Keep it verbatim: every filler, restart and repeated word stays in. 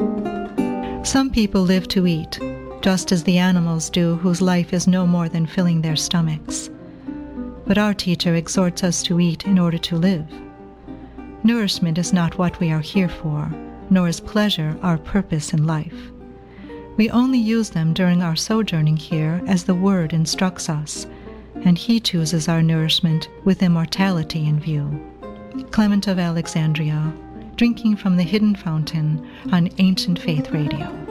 Some people live to eat, just as the animals do whose life is no more than filling their stomachs. But our teacher exhorts us to eat in order to live. Nourishment is not what we are here for, nor is pleasure our purpose in life. We only use them during our sojourning here as the Word instructs us, and He chooses our nourishment with immortality in view. Clement of Alexandria, drinking from the hidden fountain on Ancient Faith Radio.